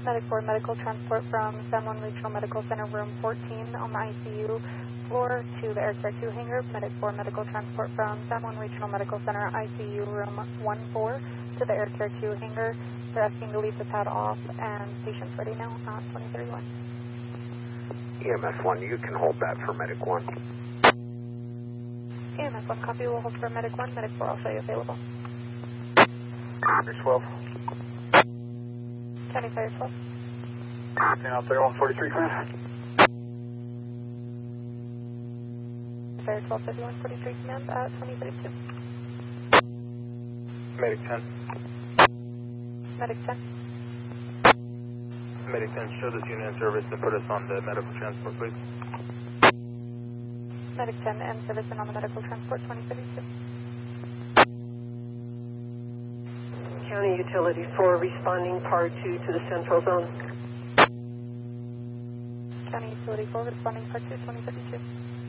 Medic 4, medical transport from San Juan Regional Medical Center, room 14 on the ICU floor to the Air Care 2 hangar. Medic 4, medical transport from San Juan Regional Medical Center, ICU room 14 to the Air Care 2 hangar. They're asking to leave the pad off and patients ready now at 2031. EMS 1, you can hold that for Medic 1. EMS 1, copy, we'll hold for Medic 1. Medic 4, I'll show you available. Fire 12. County Fire 12. Out there, 143, clear. Fire 12, 3143, command at 2032. Medic 10. Medic 10. Medic 10, show this unit in service and put us on the medical transport, please. Medic 10 and service and on the medical transport, 2032. County Utility 4 responding par 2 to the central zone. County Utility 4 responding par 2, 2032.